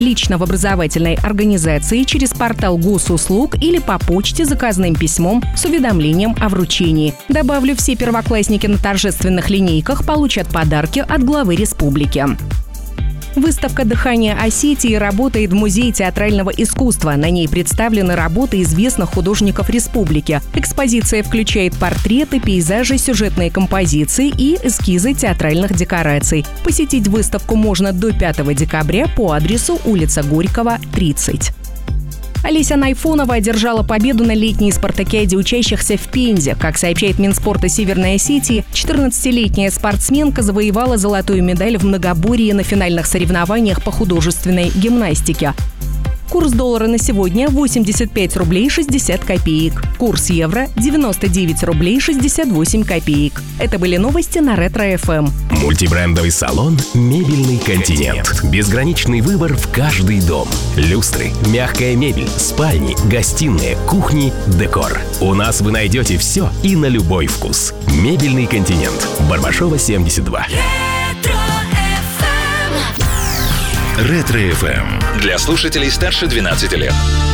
лично в образовательной организации через портал госуслуг или по почте заказным письмом с уведомлением о вручении. Добавлю, все первоклассники на торжественных линейках получат подарки от главы республики. Выставка «Дыхание Осетии» работает в Музее театрального искусства. На ней представлены работы известных художников республики. Экспозиция включает портреты, пейзажи, сюжетные композиции и эскизы театральных декораций. Посетить выставку можно до 5 декабря по адресу улица Горького, 30. Олеся Найфонова одержала победу на летней спартакиаде учащихся в Пензе. Как сообщает Минспорта Северной Осетии, 14-летняя спортсменка завоевала золотую медаль в многоборье на финальных соревнованиях по художественной гимнастике. Курс доллара на сегодня – 85 рублей 60 копеек. Курс евро – 99 рублей 68 копеек. Это были новости на Ретро-ФМ. Мультибрендовый салон «Мебельный континент». Безграничный выбор в каждый дом. Люстры, мягкая мебель, спальни, гостиные, кухни, декор. У нас вы найдете все и на любой вкус. «Мебельный континент». Барбашова, 72. Ретро-ФМ. Для слушателей старше 12 лет.